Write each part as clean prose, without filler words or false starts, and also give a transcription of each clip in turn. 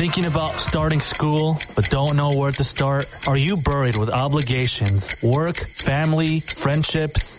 Thinking about starting school, but don't know where to start? Are you buried with obligations, work, family, friendships?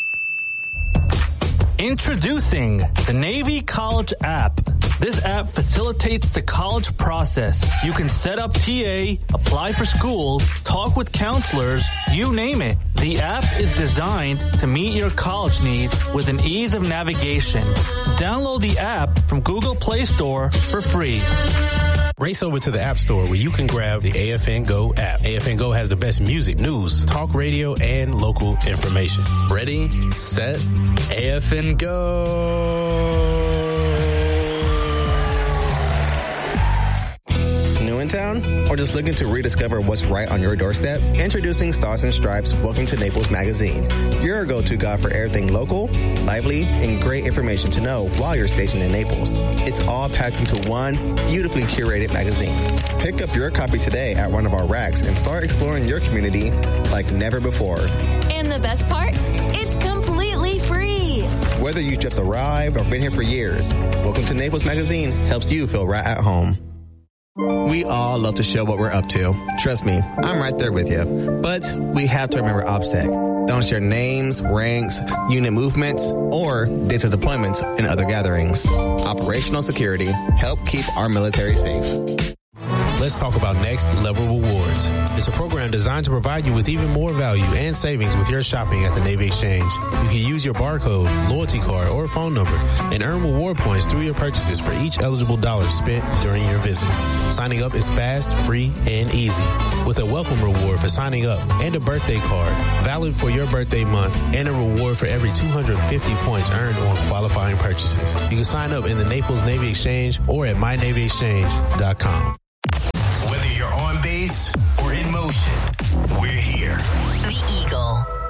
Introducing the Navy College app. This app facilitates the college process. You can set up TA, apply for schools, talk with counselors, you name it. The app is designed to meet your college needs with an ease of navigation. Download the app from Google Play Store for free. Race over to the App Store where you can grab the AFN Go app. AFN Go has the best music, news, talk radio, and local information. Ready, set, AFN Go. New in town? Or just looking to rediscover what's right on your doorstep? Introducing Stars and Stripes Welcome to Naples magazine. Your go-to guide for everything local, lively, and great information to know while you're stationed in Naples. It's all packed into one beautifully curated magazine. Pick up your copy today at one of our racks and start exploring your community like never before. And the best part? It's completely free. Whether you just arrived or been here for years, Welcome to Naples magazine helps you feel right at home. We all love to show what we're up to. Trust me, I'm right there with you. But we have to remember OPSEC. Don't share names, ranks, unit movements, or dates of deployment in other gatherings. Operational security. Help keep our military safe. Let's talk about Next Level Rewards. It's a program designed to provide you with even more value and savings with your shopping at the Navy Exchange. You can use your barcode, loyalty card, or phone number and earn reward points through your purchases for each eligible dollar spent during your visit. Signing up is fast, free, and easy. With a welcome reward for signing up and a birthday card valid for your birthday month and a reward for every 250 points earned on qualifying purchases. You can sign up in the Naples Navy Exchange or at mynavyexchange.com. Whether you're on base or in motion, we're here. The Eagle.